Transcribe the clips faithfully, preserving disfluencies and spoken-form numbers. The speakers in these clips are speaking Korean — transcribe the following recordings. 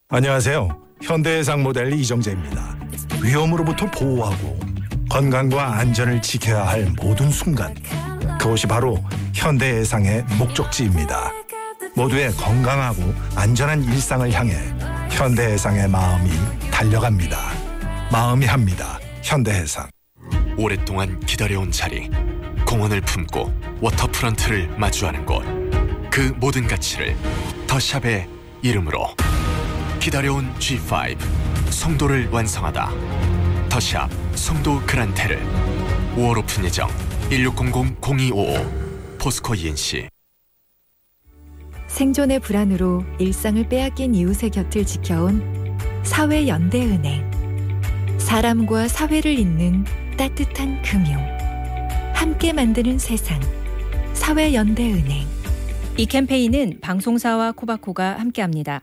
안녕하세요. 현대해상 모델 이정재입니다. 위험으로부터 보호하고 건강과 안전을 지켜야 할 모든 순간, 그것이 바로 현대해상의 목적지입니다. 모두의 건강하고 안전한 일상을 향해 현대해상의 마음이 달려갑니다. 마음이 합니다. 현대해상. 오랫동안 기다려온 자리, 공원을 품고 워터프런트를 마주하는 곳, 그 모든 가치를 더샵의 이름으로 기다려온 지 파이브 송도를 완성하다. 더샵 송도 그란테르 오월 오픈 예정. 일육공공 공이오오 포스코 이엔씨. 생존의 불안으로 일상을 빼앗긴 이웃의 곁을 지켜온 사회연대은행. 사람과 사회를 잇는 따뜻한 금융. 함께 만드는 세상. 사회연대은행. 이 캠페인은 방송사와 코바코가 함께합니다.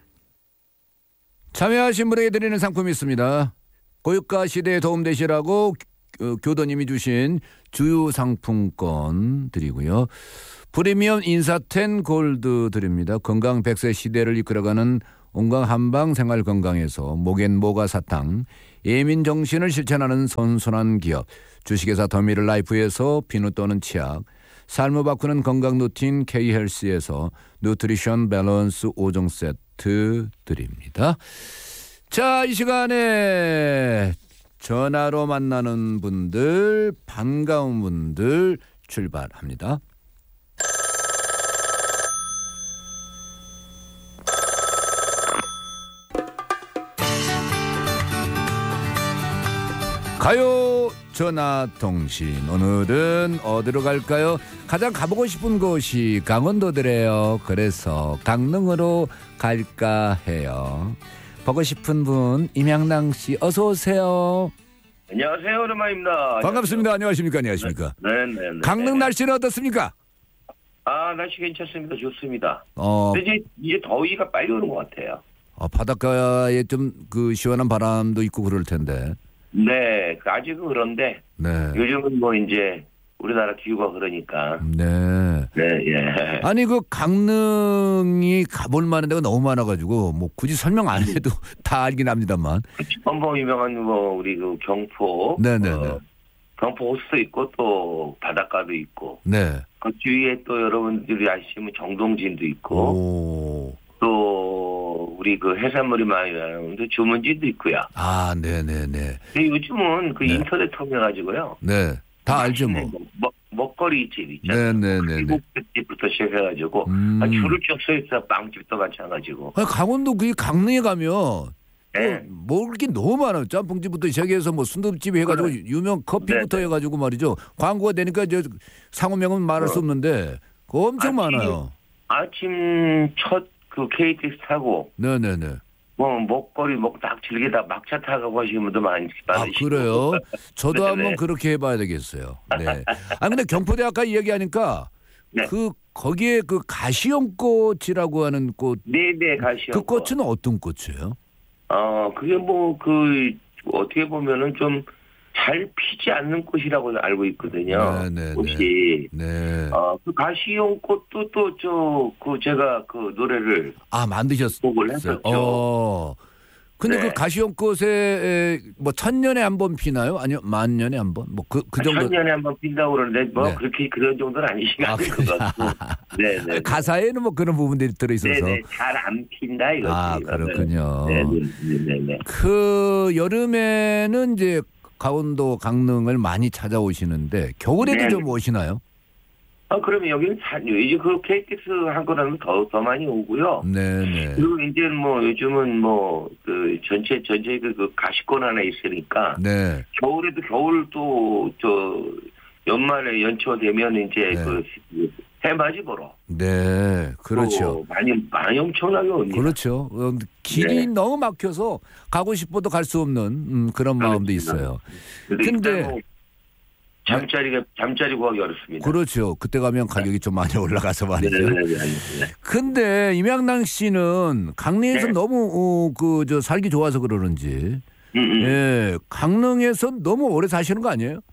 참여하신 분에게 드리는 상품이 있습니다. 고유가 시대에 도움되시라고 교도님이 주신 주유 상품권 드리고요. 프리미엄 인사텐 골드 드립니다. 건강 백 세 시대를 이끌어가는 온강 한방 생활 건강에서 목엔 모가 사탕, 예민 정신을 실천하는 선순환 기업, 주식회사 더미를 라이프에서 비누 또는 치약, 삶을 바꾸는 건강 루틴 K헬스에서 누트리션 밸런스 오 종 세트 드립니다. 자, 이 시간에 전화로 만나는 분들, 반가운 분들 출발합니다. 가요 전화통신, 오늘은 어디로 갈까요? 가장 가보고 싶은 곳이 강원도더래요. 그래서 강릉으로 갈까 해요. 보고 싶은 분 임양랑 씨 어서 오세요. 안녕하세요, 오랜만입니다. 반갑습니다. 안녕하십니까? 안녕하십니까? 네, 네, 네. 강릉 날씨는 어떻습니까? 아, 날씨 괜찮습니다. 좋습니다. 어. 근데 이제, 이제 더위가 빨리 오는 것 같아요. 어, 바닷가에 좀 그 시원한 바람도 있고 그럴 텐데. 네, 아직은 그런데 네. 요즘은 뭐 이제 우리나라 기후가 그러니까. 네. 네, 예. 아니 그 강릉이 가볼 만한 데가 너무 많아가지고 뭐 굳이 설명 안 해도 다 알긴 합니다만. 뭐 유명한 뭐 우리 그 경포. 네네네. 어, 경포 호수도 있고 또 바닷가도 있고. 네. 그 주위에 또 여러분들이 아시면 정동진도 있고. 오. 또 우리 그 해산물이 많이 나오는 주문진도 있고요. 아, 네네네. 근데 요즘은 그 네. 인터넷 통해가지고 네. 다 알죠 뭐. 먹, 먹거리집 있잖아요. 네네네네. 집부터 시작해가지고 음. 아, 줄을 쭉 서 있어. 빵집도 마찬가지고. 아니, 강원도 그 강릉에 가면 네. 뭐 먹을 게 너무 많아요. 짬뽕집부터 시작해서 뭐 순두부집 해가지고 그래. 유명 커피부터 네. 해가지고 말이죠. 광고가 되니까 이제 상호명은 말할 수 없는데 그거 엄청 아침, 많아요. 아침 첫 그 케이티엑스 타고 네네네. 뭐 먹거리 먹고 딱 즐기다 막차 타고 가시는 분도 많이 아, 많으시고. 그래요? 저도 네네. 한번 그렇게 해봐야 되겠어요. 네. 아 근데 경포대 아까 이야기하니까 네. 그 거기에 그 가시연꽃이라고 하는 꽃, 네네 가시오. 그 꽃은 어떤 꽃이에요? 어 그게 뭐 그 어떻게 보면은 좀 잘 피지 않는 꽃이라고 알고 있거든요. 네네네. 꽃이. 네. 어, 그 가시용 꽃도 또 저 그 제가 그 노래를 아 만드셨어요. 곡을 했었죠. 어. 근데 네. 그 가시연꽃에 뭐 천년에 한 번 피나요? 아니요 만년에 한 번? 뭐 그 그 정도. 천년에 한 번 핀다고 그러는데 뭐 네. 그렇게 그런 정도는 아니시면 아, 안될 것 같고. 네네. 가사에는 뭐 그런 부분들이 들어 있어서. 네네. 잘 안 핀다 이거지. 아 그렇군요. 네네네. 그 여름에는 이제 강원도 강릉을 많이 찾아오시는데 겨울에도 네. 좀 오시나요? 아 그러면 여기는 산 이제 그 케이티엑스 한 거라면 더 더 많이 오고요. 네네. 그리고 이제 뭐 요즘은 뭐 그 전체 전체 그, 그 가시권 하나 있으니까 네. 겨울에도 겨울 또 저 연말에 연초되면 이제 네. 그 해맞이 보러. 네. 그렇죠. 또 많이 많이 엄청나게 옵니다. 그렇죠. 어, 길이 네. 너무 막혀서 가고 싶어도 갈 수 없는 음, 그런 마음도 그렇습니다. 있어요. 근데, 근데- 일단 뭐 잠자리가 잠자리 구하기 어렵습니다. 그렇죠. 그때 가면 가격이 좀 많이 올라가서 말이죠. 네네네. 근데 임양랑 씨는 강릉에서 네. 너무 어, 그 저 살기 좋아서 그러는지 음, 음. 예, 강릉에서 너무 오래 사시는 거 아니에요?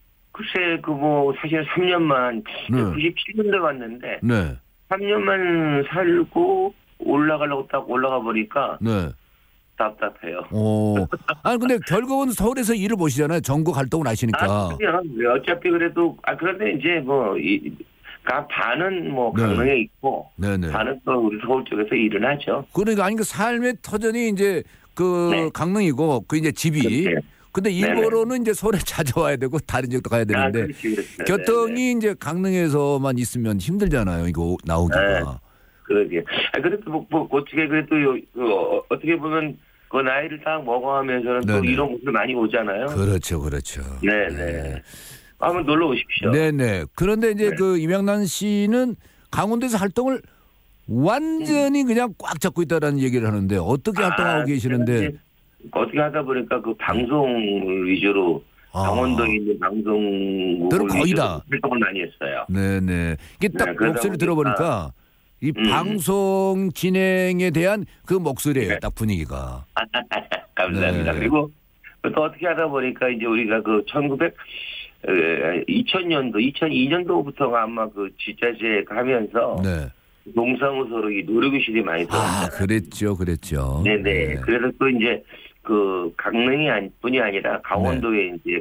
글쎄 그 뭐 사실 삼 년만 네. 구십칠 년대 왔는데 네. 삼 년만 살고 올라가려고 딱 올라가 보니까 네. 답답해요. 오. 아니 근데 결국은 서울에서 일을 보시잖아요. 전국 활동을 하시니까. 아, 그냥 어차피 그래도 아 그런데 이제 뭐 이 가 반은 뭐 네. 강릉에 있고 네네. 반은 또 우리 서울 쪽에서 일을 하죠. 그러니까 아니 그 삶의 터전이 이제 그 네. 강릉이고 그 이제 집이. 그렇지. 근데 일부러는 이제 서울에 찾아와야 되고 다른 지역도 가야 되는데 아, 그렇지, 그렇지. 교통이 네네. 이제 강릉에서만 있으면 힘들잖아요. 이거 나오기가. 네. 그러게. 아 그래도 뭐, 뭐 어떻게 그래도 요, 그, 어, 어떻게 보면 그 나이를 딱 먹어가면서는 또 네네. 이런 곳들 많이 오잖아요. 그렇죠, 그렇죠. 네네. 한번 놀러 오십시오. 네네. 그런데 이제 네. 그 임양란 씨는 강원도에서 활동을 완전히 그냥 꽉 잡고 있다라는 얘기를 하는데 어떻게 활동하고 아, 계시는데? 이제 어떻게 하다 보니까 그 방송을 위주로 아. 강원도에 있는 방송국을 들은 거의 위주로 다. 활동을 많이 했어요. 네네. 이게 딱 네, 그러다 목소리 보니까- 들어보니까 이 음. 방송 진행에 대한 그 목소리예요. 네. 딱 분위기가. 감사합니다. 네. 그리고 또 어떻게 하다 보니까 이제 우리가 그 천구백 이천 년도, 이천이 년도부터가 아마 그 지자체 하면서 네. 동사무소로 이 노래교실이 많이 아, 들어왔잖아요. 그랬죠, 그랬죠. 네네. 그래서 또 이제 그 강릉이 아니- 뿐이 아니라 강원도에 이제